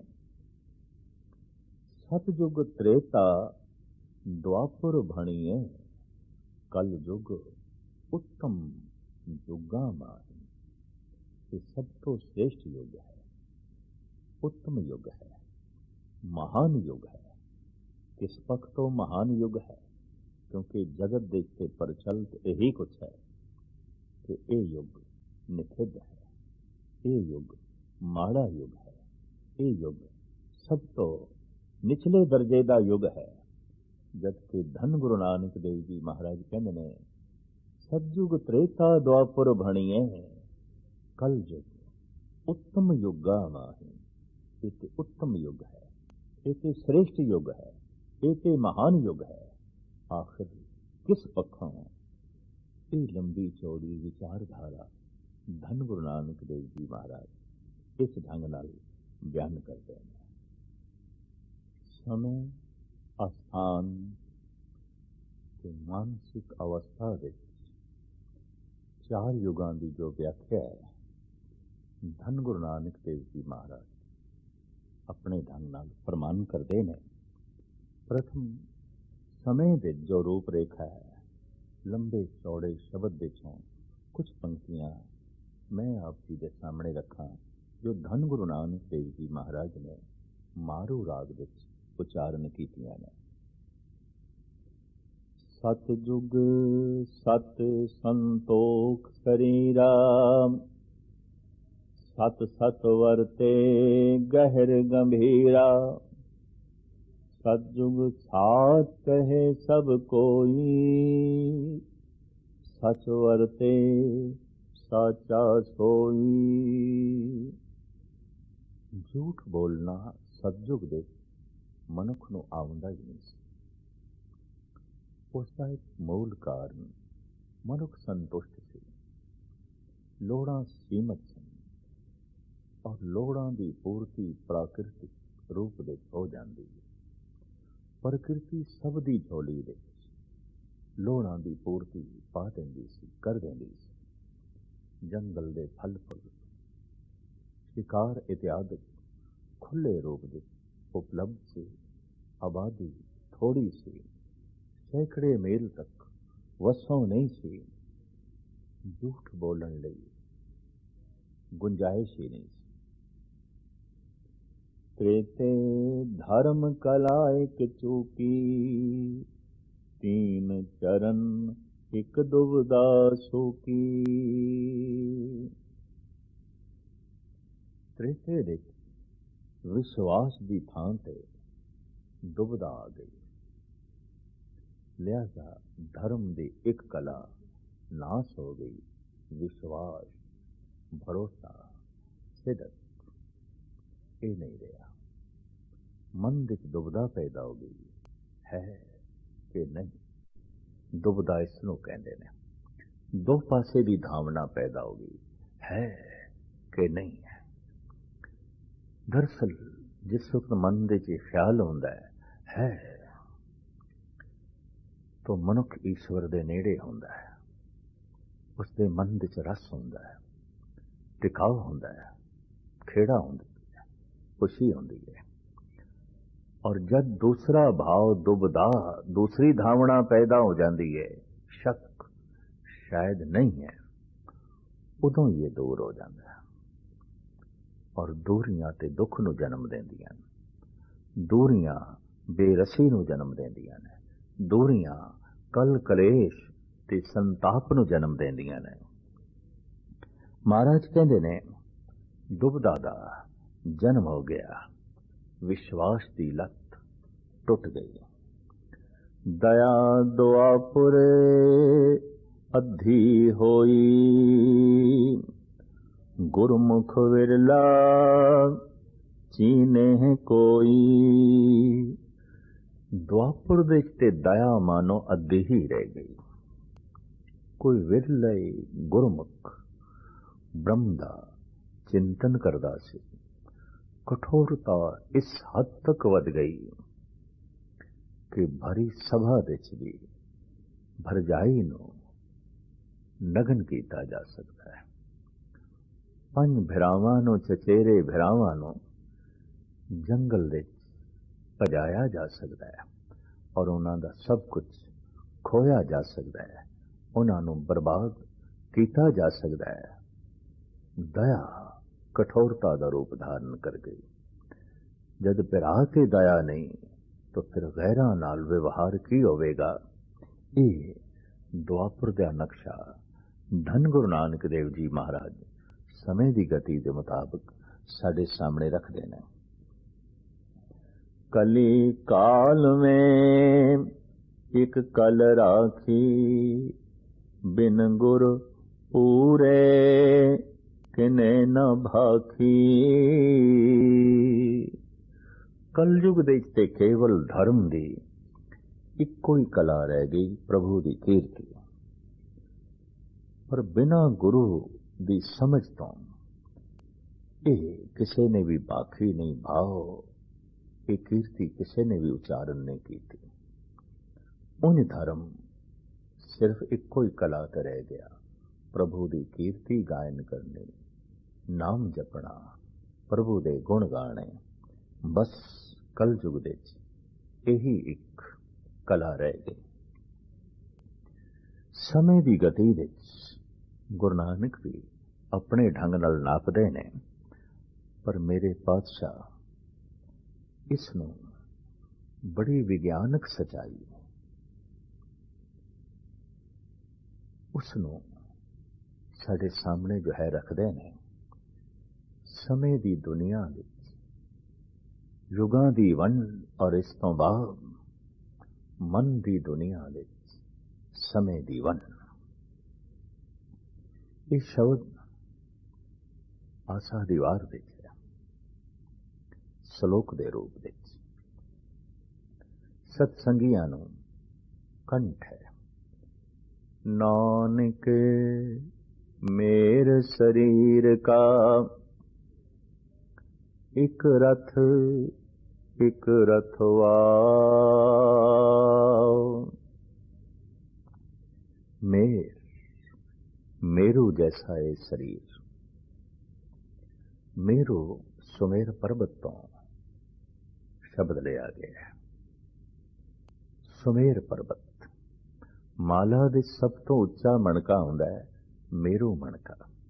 सतयुग त्रेता द्वापर भणिए कल युग उत्तम युगा माही। ये सब तो श्रेष्ठ युग है, उत्तम युग है, महान युग है। किस पक्ष तो महान युग है, क्योंकि जगत देखते प्रचलित यही कुछ है कि ये युग निषिद्ध है, ये युग माड़ा युग है, ये युग सब तो निचले दर्जे का युग है। जबकि धन गुरु नानक देव जी महाराज कहते हैं, सतयुग त्रेता द्वापर भणिए कल युग उत्तम युगा माही। एक उत्तम युग है, एक श्रेष्ठ युग है, एक महान युग है। आखिर किस पक्षों ये लंबी चौड़ी विचारधारा धन गुरु नानक देव जी महाराज इस ढंग नाल बयान करते हैं। समय अस्थान ते मानसिक अवस्था विच चार युगां की जो व्याख्या है, धन गुरु नानक देव जी महाराज अपने ढंग नाल फरमान करते हैं। प्रथम समय दे जो रूप रेखा है, लंबे चौड़े शब्द विचों कुछ पंक्तियां मैं आप जी के सामने रखा, जो धन गुरु नानक देव जी महाराज ने मारू राग विच उच्चारण कीतियां ने। सतयुग सत संतोख शरीरा, सत सत वर्ते गहर गंभीरा। सतयुग साथ कहे सब कोई, सच वर्ते साचा सोई। झूठ बोलना सतयुग दे मनुख नूं आउंदा ही नहीं सी। उसका एक मूल कारण मनुख संतुष्ट सी, लोड़ां सीमित सन, और लोड़ां दी पूर्ति प्राकृतिक रूप दे हो जाती है। प्रकृति सब दी झोली दे लोड़ां दी पूर्ति पा देंदी सी, कर देंदी सी। जंगल दे फल फुल शिकार इत्यादि खुले रूप दे उपलब्ध सी। आबादी थोड़ी सी, सैकड़े मील तक वसों नहीं सी। झूठ बोलण लई गुंजाइश ही नहीं सी। त्रेते धर्म कला एक चूकी, तीन चरण एक दुविधा सूकी। त्रेते दे विश्वास की थां ते दुविधा आ गई। लिहाजा धर्म की एक कला नाश हो गई। विश्वास, भरोसा, सिदक ਇਹ ਨਹੀਂ ਰਿਹਾ। ਮਨ ਵਿੱਚ ਦੁਬਦਾ ਪੈਦਾ ਹੋ ਗਈ, ਹੈ ਕਿ ਨਹੀਂ। ਦੁਬਦਾ ਇਸ ਨੂੰ ਕਹਿੰਦੇ ਨੇ। ਦੋ ਪਾਸੇ ਦੀ ਧਾਵਨਾ ਪੈਦਾ ਹੋ ਗਈ, ਹੈ ਕਿ ਨਹੀਂ ਹੈ। ਦਰਅਸਲ ਜਿਸ ਵਕਤ ਮਨ ਦੇ ਚ ਖਿਆਲ ਹੁੰਦਾ ਹੈ, ਹੈ तो ਮਨੁੱਖ ਈਸ਼ਵਰ ਦੇ ਨੇੜੇ ਹੁੰਦਾ ਹੈ। ਉਸਦੇ ਮਨ ਵਿੱਚ ਰਸ ਹੁੰਦਾ ਹੈ, ਟਿਕਾਉ ਹੁੰਦਾ ਹੈ, ਖੇੜਾ ਹੁੰਦੀ ਹੈ, ਖੁਸ਼ੀ ਹੁੰਦੀ ਹੈ। ਔਰ ਜਦ ਦੂਸਰਾ ਭਾਵ ਦੁਬਦਾ, ਦੂਸਰੀ ਧਾਵਨਾ ਪੈਦਾ ਹੋ ਜਾਂਦੀ ਹੈ, ਸ਼ੱਕ ਸ਼ਾਇਦ ਨਹੀਂ ਹੈ, ਉਦੋਂ ਇਹ ਦੂਰ ਹੋ ਜਾਂਦਾ ਹੈ। ਔਰ ਦੂਰੀਆਂ ਤੇ ਦੁੱਖ ਨੂੰ ਜਨਮ ਦਿੰਦੀਆਂ ਨੇ, ਦੂਰੀਆਂ ਬੇਰਸੀ ਨੂੰ ਜਨਮ ਦਿੰਦੀਆਂ ਨੇ, ਦੂਰੀਆਂ ਕਲ ਕਲੇਸ਼ ਤੇ ਸੰਤਾਪ ਨੂੰ ਜਨਮ ਦਿੰਦੀਆਂ ਨੇ। ਮਹਾਰਾਜ ਕਹਿੰਦੇ ਨੇ ਦੁਬਦਾ ਦਾ ਜਨਮ ਹੋ ਗਿਆ, ਵਿਸ਼ਵਾਸ ਦੀ ਲੱਤ ਟੁੱਟ ਗਈ। ਦਇਆ ਦੁਆਪੁਰੇ ਅੱਧੀ ਹੋਈ, ਗੁਰਮੁਖ ਵਿਰਲਾ ਚੀਨੇ ਕੋਈ। ਦੁਆਪੁਰ ਦੇ ਤੇ ਦਇਆ ਮਾਨੋ ਅੱਧੀ ਹੀ ਰਹਿ ਗਈ। ਕੋਈ ਵਿਰਲੇ ਗੁਰਮੁਖ ਬ੍ਰਹਮ ਦਾ ਚਿੰਤਨ ਕਰਦਾ ਸੀ। ਕਠੋਰਤਾ ਇਸ ਹੱਦ ਤੱਕ ਵਧ ਗਈ ਕਿ ਭਰੀ ਸਭਾ ਵਿੱਚ ਵੀ ਭਰਜਾਈ ਨੂੰ ਨਗਨ ਕੀਤਾ ਜਾ ਸਕਦਾ ਹੈ। ਪੰਜ ਭਰਾਵਾਂ ਨੂੰ, ਚਚੇਰੇ ਭਰਾਵਾਂ ਨੂੰ ਜੰਗਲ ਵਿੱਚ ਭਜਾਇਆ ਜਾ ਸਕਦਾ ਹੈ ਔਰ ਉਹਨਾਂ ਦਾ ਸਭ ਕੁਝ ਖੋਇਆ ਜਾ ਸਕਦਾ ਹੈ, ਉਹਨਾਂ ਨੂੰ ਬਰਬਾਦ ਕੀਤਾ ਜਾ ਸਕਦਾ ਹੈ। ਦਇਆ ਕਠੋਰਤਾ ਦਾ ਰੂਪ ਧਾਰਨ ਕਰ ਗਈ। ਜਦ ਭਰਾ ਤੇ ਦਇਆ ਨਹੀਂ ਤਾਂ ਫਿਰ ਗੈਰਾਂ ਨਾਲ ਵਿਵਹਾਰ ਕੀ ਹੋਵੇਗਾ। ਇਹ ਦੁਆਪੁਰ ਦਾ ਨਕਸ਼ਾ ਧੰਨ ਗੁਰੂ ਨਾਨਕ ਦੇਵ ਜੀ ਮਹਾਰਾਜ ਸਮੇਂ ਦੀ ਗਤੀ ਦੇ ਮੁਤਾਬਕ ਸਾਡੇ ਸਾਹਮਣੇ ਰੱਖਦੇ ਨੇ। ਕਲੀ ਕਾਲ में एक कल राखी, बिन गुर पूरे किने न भाखी। कलयुग ਦੇ ਤੇ ਕੇਵਲ ਧਰਮ ਦੀ ਇੱਕੋ ਹੀ ਕਲਾ ਰਹਿ ਗਈ, ਪ੍ਰਭੂ ਦੀ ਕੀਰਤੀ। ਪਰ ਬਿਨਾਂ ਗੁਰੂ ਦੀ ਸਮਝ ਤੋਂ ਇਹ ਕਿਸੇ ਨੇ ਵੀ ਬਾਖੀ ਨਹੀਂ ਭਾਓ, ਇਹ ਕੀਰਤੀ ਕਿਸੇ ਨੇ ਵੀ ਉਚਾਰਨ ਨਹੀਂ ਕੀਤੀ। ਉਂਝ ਧਰਮ ਸਿਰਫ ਇੱਕੋ ਹੀ ਕਲਾ ਤੇ ਰਹਿ ਗਿਆ, ਪ੍ਰਭੂ ਦੀ ਕੀਰਤੀ ਗਾਇਨ ਕਰਨੀ, ਨਾਮ ਜਪਣਾ, ਪ੍ਰਭੂ ਦੇ ਗੁਣ ਗਾਣੇ। ਬਸ ਕਲਯੁਗ ਦੇ ਵਿੱਚ ਇਹੀ ਇੱਕ ਕਲਾ ਰਹਿ ਗਈ। ਸਮੇਂ ਦੀ ਗਤੀ ਵਿੱਚ ਗੁਰੂ ਨਾਨਕ ਵੀ ਆਪਣੇ ਢੰਗ ਨਾਲ ਨਾਪਦੇ ਨੇ, ਪਰ ਮੇਰੇ ਪਾਤਸ਼ਾਹ ਇਸ ਨੂੰ ਬੜੀ ਵਿਗਿਆਨਕ ਸਚਾਈ, ਉਸ ਨੂੰ ਸਾਡੇ ਸਾਹਮਣੇ ਜੋ ਹੈ ਰੱਖਦੇ ਨੇ। ਸਮੇਂ ਦੀ ਦੁਨੀਆ ਵਿੱਚ ਯੁਗਾਂ ਦੀ ਵੰਡ ਔਰ ਇਸ ਤੋਂ ਬਾਅਦ ਮਨ ਦੀ ਦੁਨੀਆ ਵਿੱਚ ਸਮੇਂ ਦੀ ਵੰਡ। ਇਹ ਸ਼ਬਦ ਆਸਾ ਦੀ ਵਾਰ ਵਿੱਚ ਹੈ, ਸ਼ਲੋਕ ਦੇ ਰੂਪ ਵਿੱਚ। ਸਤਸੰਗੀਆਂ ਨੂੰ ਕੰਠ ਹੈ। ਨਾਨਕ ਮੇਰ ਸਰੀਰ ਕਾ ਇੱਕ ਰਥ ਇੱਕ ਰਥਵਾ। ਮੇਰ ਮੇਰੂ ਜੈਸਾ ਹੈ ਸਰੀਰ। ਮੇਰੂ ਸੁਮੇਰ ਪਰਬਤ ਤੋਂ ਸ਼ਬਦ ਲਿਆ ਗਿਆ ਹੈ। ਸੁਮੇਰ ਪਰਬਤ ਮਾਲਾ ਦੇ ਸਭ ਤੋਂ ਉੱਚਾ ਮਣਕਾ ਹੁੰਦਾ ਹੈ, ਮੇਰੂ ਮਣਕਾ।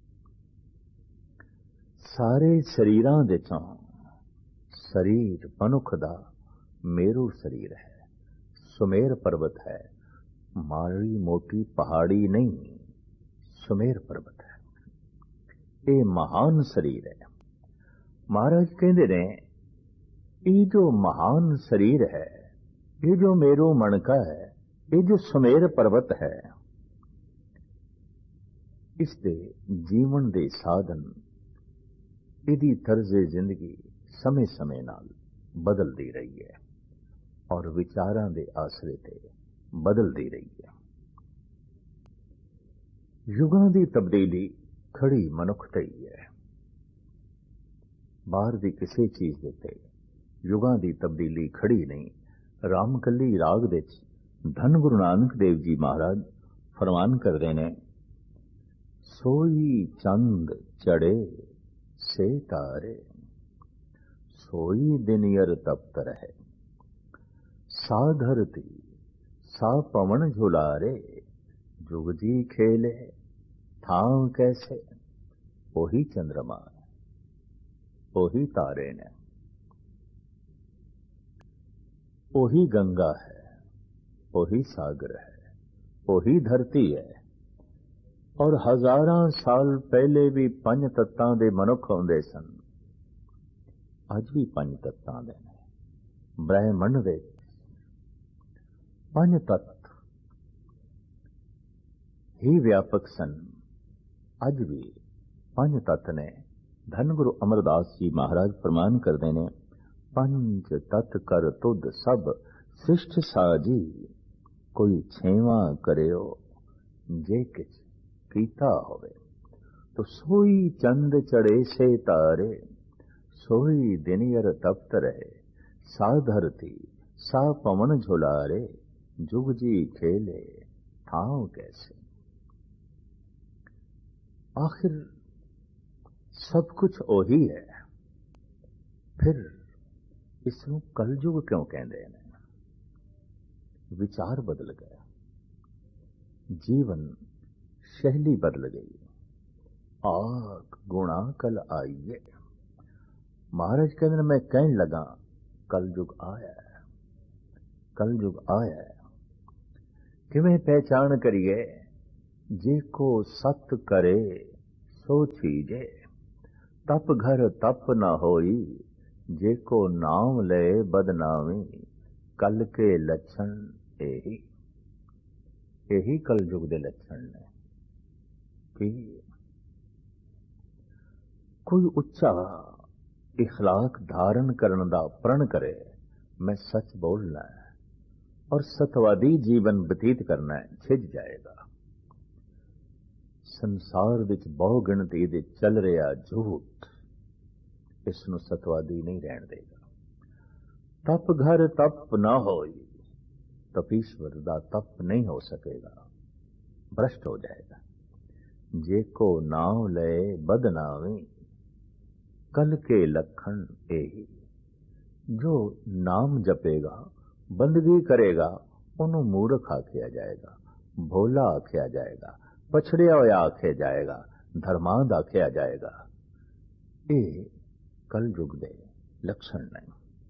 ਸਾਰੇ ਸਰੀਰਾਂ ਦੇ ਚੋਂ ਸਰੀਰ ਮਨੁੱਖ ਦਾ ਮੇਰੂ ਸਰੀਰ ਹੈ, ਸੁਮੇਰ ਪਰਬਤ ਹੈ। ਮਾੜੀ ਮੋਟੀ ਪਹਾੜੀ ਨਹੀਂ, ਸੁਮੇਰ ਪਰਬਤ ਹੈ। ਇਹ ਮਹਾਨ ਸਰੀਰ ਹੈ। ਮਹਾਰਾਜ ਕਹਿੰਦੇ ਨੇ ਇਹ ਜੋ ਮਹਾਨ ਸਰੀਰ ਹੈ, ਇਹ ਜੋ ਮੇਰੂ ਮਣਕਾ ਹੈ, ਇਹ ਜੋ ਸੁਮੇਰ ਪਰਬਤ ਹੈ, ਇਸ ਦੇ ਜੀਵਨ ਦੇ ਸਾਧਨ, ਇਹਦੀ ਤਰਜ਼ੇ ਜ਼ਿੰਦਗੀ ਸਮੇਂ-ਸਮੇਂ ਨਾਲ ਬਦਲਦੀ ਰਹੀ ਹੈ ਔਰ ਵਿਚਾਰਾਂ ਦੇ ਆਸਰੇ ਤੇ ਬਦਲਦੀ ਰਹੀ ਹੈ। ਯੁਗਾਂ ਦੀ ਤਬਦੀਲੀ ਖੜੀ ਮਨੁੱਖ ਤੇ ਹੀ ਹੈ। ਬਾਹਰ ਦੀ ਕਿਸੇ ਚੀਜ਼ ਦੇ ਉੱਤੇ ਯੁਗਾਂ ਦੀ ਤਬਦੀਲੀ ਖੜੀ ਨਹੀਂ। ਰਾਮਕਲੀ ਰਾਗ ਵਿੱਚ ਧੰਨ ਗੁਰੂ ਨਾਨਕ ਦੇਵ ਜੀ ਮਹਾਰਾਜ ਫਰਮਾਨ ਕਰਦੇ ਨੇ, ਸੋਈ ਚੰਦ ਚੜੇ ਸੇ ਤਾਰੇ, ਸੋਈ ਦਿਨਿਯਰ ਤਪਤ ਰਹੇ, ਸਾ ਧਰਤੀ ਸਾ ਪਵਨ ਝੁਲਾਰੇ, जुग जी खेले थां कैसे। ਉਹੀ ਚੰਦਰਮਾ ਹੈ, ਉਹੀ ਤਾਰੇ ਨੇ, ਉਹੀ ਗੰਗਾ ਹੈ, ਉਹੀ ਸਾਗਰ ਹੈ, ਉਹੀ ਧਰਤੀ ਹੈ। ਔਰ ਹਜ਼ਾਰਾਂ ਸਾਲ ਪਹਿਲੇ ਵੀ ਪੰਜ ਤੱਤਾਂ ਦੇ ਮਨੁੱਖ ਹੁੰਦੇ ਸਨ, ਅੱਜ ਵੀ ਪੰਜ ਤੱਤਾਂ ਦੇ ਨੇ। ਬ੍ਰਹਿਮੰਡ ਵਿੱਚ ਪੰਜ ਤੱਤ ਹੀ ਵਿਆਪਕ ਸਨ, ਅੱਜ ਵੀ ਪੰਜ ਤੱਤ ਨੇ। ਧੰਨ ਗੁਰੂ ਅਮਰਦਾਸ ਜੀ ਮਹਾਰਾਜ ਫਰਮਾਨ ਕਰਦੇ ਨੇ, ਪੰਜ ਤੱਤ ਕਰ ਤੁਧ ਸਭ ਸ੍ਰਿਸ਼ਟ ਸਾਜੀ, ਕੋਈ ਛੇਵਾਂ ਕਰਿਓ ਜੇ ਕਿਛ ਕੀਤਾ ਹੋਵੇ। ਤੋ ਸੋਈ ਚੰਦ ਚੜੇ ਸੇ ਤਾਰੇ, सोई दिनियर तप्त रहे, सा धरती सा पवन झुलारे, जुग जी खेले थां कैसे। आखिर सब कुछ ओही है, फिर इसनूं कलयुग क्यों कहते हैं? विचार बदल गया, जीवन शैली बदल गई। आग गुणा कल आइए, महाराज कहते मैं कहन लगा कलयुग आया है, कलयुग आया है। किवें पहचान करिए, जे को सत करे सो छीजे, तप घर तप न होई, जे को नाम ले बदनामी, कल के लक्षण यही यही कलयुग के लक्षण ने। कि कोई उच्चा इखलाक धारण करने का प्रण करे, मैं सच बोलना है और सतवादी जीवन बतीत करना है, छिज जाएगा। संसार विच बहु गिणती दे चल रहा झूठ इसनूं सतवादी नहीं रहन देगा। तप घर तप ना होई, तपीश्वर दा तप नहीं हो सकेगा, भ्रष्ट हो जाएगा। जे को नाम ले बदनामी, कल के लक्षण यही। जो नाम जपेगा, बंदगी करेगा, उन्हों मूर्ख आख्या जाएगा, भोला आख्या जाएगा, पछड़िया होया आख्या जाएगा, धर्मांध आख्या जाएगा। ये कलयुग दे लक्षण नहीं।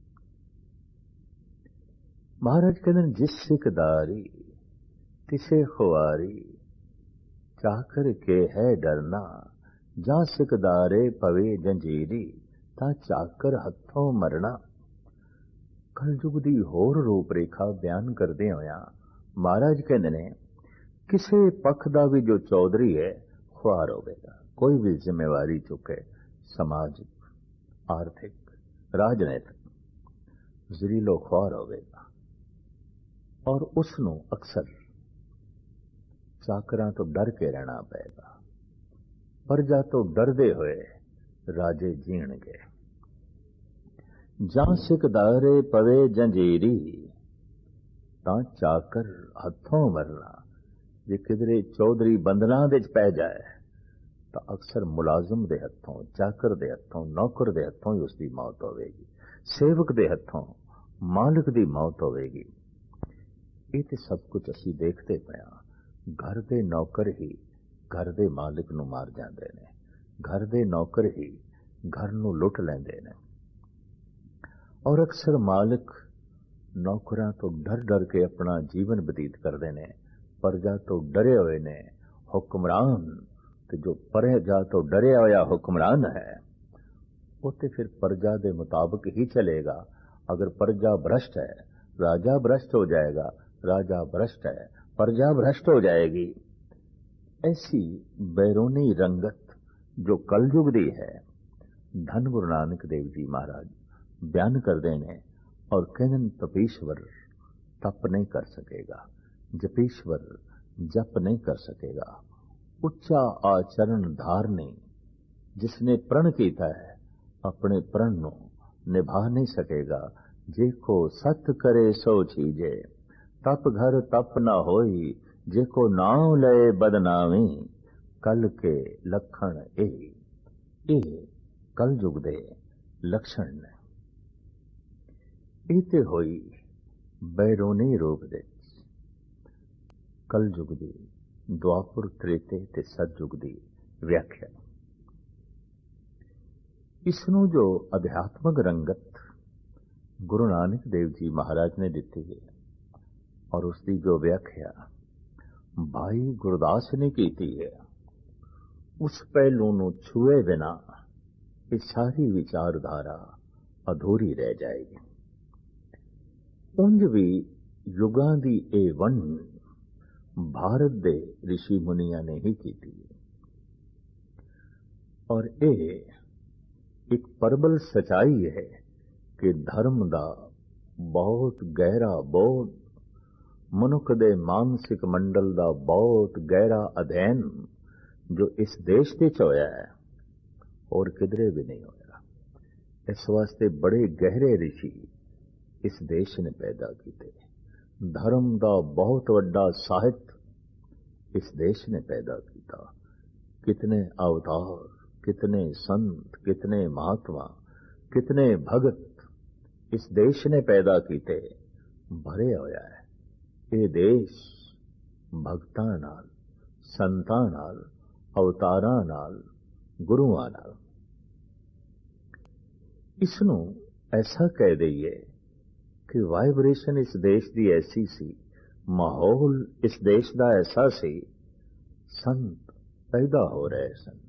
महाराज कहते जिस सिकदारी तिसे खुआरी, चाकर के है डरना, ਜਾਂ ਸਿਕਦਾਰੇ ਪਵੇ ਜੰਜੀਰੀ, ਤਾਂ ਚਾਕਰ ਹੱਥੋਂ ਮਰਨਾ। ਕਲਯੁਗ ਦੀ ਹੋਰ ਰੂਪ ਰੇਖਾ ਬਿਆਨ ਕਰਦੇ ਹੋਇਆ ਮਹਾਰਾਜ ਕਹਿੰਦੇ ਨੇ, ਕਿਸੇ ਪੱਖ ਦਾ ਵੀ ਜੋ ਚੌਧਰੀ ਹੈ ਖੁਆਰ ਹੋਵੇਗਾ, ਕੋਈ ਵੀ ਜ਼ਿੰਮੇਵਾਰੀ ਚੁੱਕੇ, ਸਮਾਜਿਕ, ਆਰਥਿਕ, ਰਾਜਨੀਤਿਕ, ਜ਼ਰੀਲੋ ਖੁਆਰ ਹੋਵੇਗਾ। ਔਰ ਉਸ ਨੂੰ ਅਕਸਰ ਚਾਕਰਾਂ ਤੋਂ ਡਰ ਕੇ ਰਹਿਣਾ ਪਏਗਾ। प्रजा तो डरदे हुए राजे जीणगे। जां सिकदारे पवे जंजीरी, तां चाकर हथों मरना। जे किधरे चौधरी बंधना दे पै जाए तो अक्सर मुलाजम दे हथों, चाकर दे हथों, नौकर दे हथों ही उसकी मौत होवेगी, सेवक दे हथों, मालिक दी मौत होवेगी। ये तो सब कुछ असी देखते पे हां। घर दे नौकर ही घर दे मालिक नूं मार जांदे ने, घर दे नौकर ही घर नूं लुट लैंदे ने। और अक्सर मालिक नौकरां तो डर डर के अपना जीवन बतीत करते ने, प्रजा तो डरे हुए ने। हुक्मरान ते जो प्रजा तो डरिया होया हुक्मरान है, वो ते फिर प्रजा दे मुताबिक ही चलेगा। अगर प्रजा भ्रष्ट है, राजा भ्रष्ट हो जाएगा, राजा भ्रष्ट है, प्रजा भ्रष्ट हो जाएगी। ऐसी बैरूनी रंगत जो कलयुग दी है, धन गुरु नानक देव जी महाराज ਬਿਆਨ ਕਰਦੇ ਨੇ ਔਰ ਕਹਿੰਦੇ ਨੇ ਤਪੀਸ਼ਵਰ ਤਪ ਨਹੀਂ ਕਰ ਸਕੇਗਾ, ਜਪੀਸ਼ਵਰ ਜਪ ਨਹੀਂ ਕਰ ਸਕੇਗਾ। ਉੱਚਾ ਆਚਰਨ ਧਾਰਨੀ, ਜਿਸਨੇ ਪ੍ਰਣ ਕੀਤਾ ਹੈ ਆਪਣੇ ਪ੍ਰਣ ਨੂੰ ਨਿਭਾ ਨਹੀਂ ਸਕੇਗਾ। ਜੇ ਕੋ ਸਤ ਕਰੇ ਸੋ ਚੀਜੇ, ਤਪ ਘਰ ਤਪ ਨਾ ਹੋਈ, ਜੇ ਕੋ ਨਾਮ ਲਏ ਬਦਨਾਮੀ, ਕਲ ਕੇ ਲਖਣ ਇਹ ਇਹ ਕਲ ਯੁਗ ਦੇ ਲਕਸ਼ਣ ਨੇ। ਇਹ ਤੇ ਹੋਈ ਬੈਰੋਨੀ ਰੂਪ ਦੇ ਕਲ ਯੁਗ ਦੀ, ਦੁਆਪੁਰ ਤ੍ਰੇਤੇ ਤੇ ਸਤਯੁਗ ਦੀ ਵਿਆਖਿਆ। ਇਸ ਨੂੰ ਜੋ ਅਧਿਆਤਮਕ ਰੰਗਤ ਗੁਰੂ ਨਾਨਕ ਦੇਵ ਜੀ ਮਹਾਰਾਜ ਨੇ ਦਿੱਤੀ ਹੈ ਔਰ ਉਸ ਦੀ ਜੋ ਵਿਆਖਿਆ ਭਾਈ ਗੁਰਦਾਸ ਨੇ ਕੀਤੀ ਹੈ, ਉਸ ਪਹਿਲੂ ਨੂੰ ਛੂਏ ਬਿਨਾ ਇਹ ਸਾਰੀ ਵਿਚਾਰਧਾਰਾ ਅਧੂਰੀ ਰਹਿ ਜਾਏਗੀ। ਉਂਝ ਵੀ ਯੁਗਾਂ ਦੀ ਇਹ ਵੰਡ ਭਾਰਤ ਦੇ ਰਿਸ਼ੀ ਮੁਨੀਆਂ ਨੇ ਹੀ ਕੀਤੀ ਔਰ ਇਹ ਇੱਕ ਪ੍ਰਬਲ ਸਚਾਈ ਹੈ ਕਿ ਧਰਮ ਦਾ ਬਹੁਤ ਗਹਿਰਾ, ਬਹੁਤ ਮਨੁੱਖ ਦੇ ਮਾਨਸਿਕ ਮੰਡਲ ਦਾ ਬਹੁਤ ਗਹਿਰਾ ਅਧਿਐਨ ਜੋ ਇਸ ਦੇਸ਼ ਵਿੱਚ ਹੋਇਆ ਹੈ ਔਰ ਕਿਧਰੇ ਵੀ ਨਹੀਂ ਹੋਇਆ। ਇਸ ਵਾਸਤੇ ਬੜੇ ਗਹਿਰੇ ਰਿਸ਼ੀ ਇਸ ਦੇਸ਼ ਨੇ ਪੈਦਾ ਕੀਤੇ। ਧਰਮ ਦਾ ਬਹੁਤ ਵੱਡਾ ਸਾਹਿਤ ਇਸ ਦੇਸ਼ ਨੇ ਪੈਦਾ ਕੀਤਾ। ਕਿਤਨੇ ਅਵਤਾਰ, ਕਿਤਨੇ ਸੰਤ, ਕਿਤਨੇ ਮਹਾਤਮਾ, ਕਿਤਨੇ ਭਗਤ ਇਸ ਦੇਸ਼ ਨੇ ਪੈਦਾ ਕੀਤੇ। ਭਰਿਆ ਹੋਇਆ ਹੈ ਇਹ ਦੇਸ਼ ਭਗਤਾਂ ਨਾਲ, ਸੰਤਾਂ ਨਾਲ, ਅਵਤਾਰਾਂ ਨਾਲ, ਗੁਰੂਆਂ ਨਾਲ। ਇਸ ਨੂੰ ਐਸਾ ਕਹਿ ਦਈਏ ਕਿ ਵਾਈਬ੍ਰੇਸ਼ਨ ਇਸ ਦੇਸ਼ ਦੀ ਐਸੀ ਸੀ, ਮਾਹੌਲ ਇਸ ਦੇਸ਼ ਦਾ ਐਸਾ ਸੀ, ਸੰਤ ਪੈਦਾ ਹੋ ਰਹੇ ਸਨ।